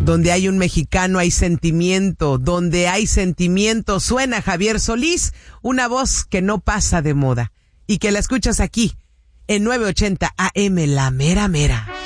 Donde hay un mexicano hay sentimiento, donde hay sentimiento suena Javier Solís, una voz que no pasa de moda y que la escuchas aquí en 980 AM, La Mera Mera.